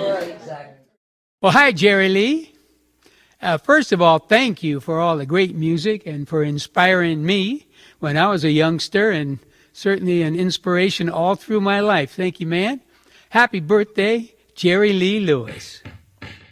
Well, hi, Jerry Lee. First of all, thank you for all the great music and for inspiring me when I was a youngster, and certainly an inspiration all through my life. Thank you, man. Happy birthday, Jerry Lee Lewis.